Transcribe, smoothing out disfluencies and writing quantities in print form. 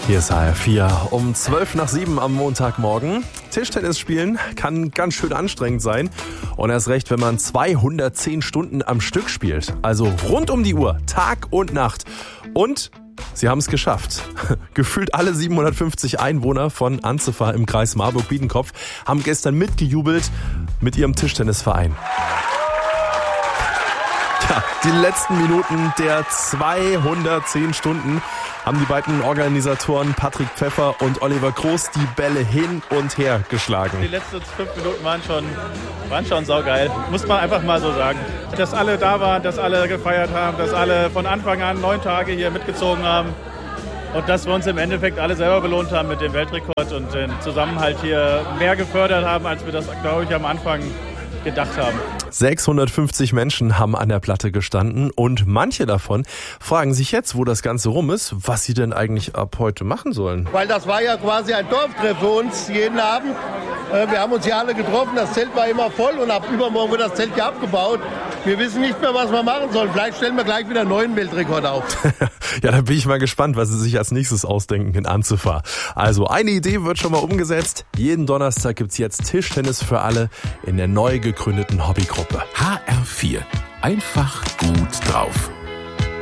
Hier ist HR4 um 6:12 am Montagmorgen. Tischtennis spielen kann ganz schön anstrengend sein. Und erst recht, wenn man 210 Stunden am Stück spielt. Also rund um die Uhr, Tag und Nacht. Und sie haben es geschafft. Gefühlt alle 750 Einwohner von Anzefa im Kreis Marburg-Biedenkopf haben gestern mitgejubelt mit ihrem Tischtennisverein. Ja, die letzten Minuten der 210 Stunden haben die beiden Organisatoren Patrick Pfeffer und Oliver Groß die Bälle hin und her geschlagen. Die letzten 5 Minuten waren schon saugeil, muss man einfach mal so sagen. Dass alle da waren, dass alle gefeiert haben, dass alle von Anfang an 9 Tage hier mitgezogen haben und dass wir uns im Endeffekt alle selber belohnt haben mit dem Weltrekord und den Zusammenhalt hier mehr gefördert haben, als wir das, glaube ich, am Anfang gedacht haben. 650 Menschen haben an der Platte gestanden und manche davon fragen sich jetzt, wo das Ganze rum ist, was sie denn eigentlich ab heute machen sollen. Weil das war ja quasi ein Dorftreff für uns jeden Abend. Wir haben uns hier alle getroffen, das Zelt war immer voll und ab übermorgen wird das Zelt hier abgebaut. Wir wissen nicht mehr, was wir machen sollen. Vielleicht stellen wir gleich wieder einen neuen Weltrekord auf. Ja, da bin ich mal gespannt, was sie sich als nächstes ausdenken in Anzefa. Also eine Idee wird schon mal umgesetzt. Jeden Donnerstag gibt's jetzt Tischtennis für alle in der neu gegründeten Hobbygruppe. HR4. Einfach gut drauf.